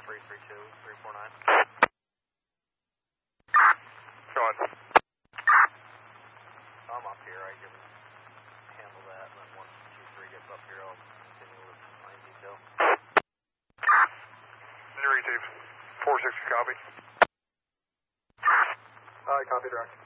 Sean. I'm up here. I can handle that, and then once 2-3 gets up here, I'll continue with line detail. Receive. 460, copy. Copy, direct.